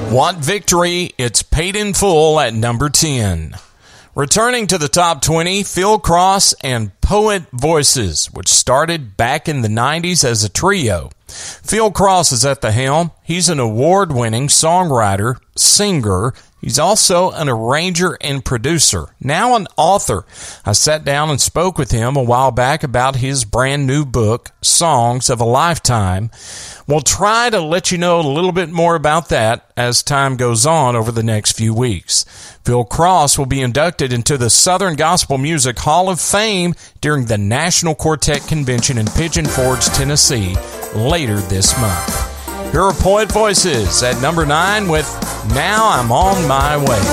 Want victory? It's Paid in Full at number 10. Returning to the top 20, Phil Cross and Poet Voices, which started back in the 90s as a trio. Phil Cross is at the helm. He's an award-winning songwriter, singer. He's also an arranger and producer, now an author. I sat down and spoke with him a while back about his brand new book, Songs of a Lifetime. We'll try to let you know a little bit more about that as time goes on over the next few weeks. Phil Cross will be inducted into the Southern Gospel Music Hall of Fame during the National Quartet Convention in Pigeon Forge, Tennessee, later this month. Here are Poet Voices at number 9 with Now I'm On My Way.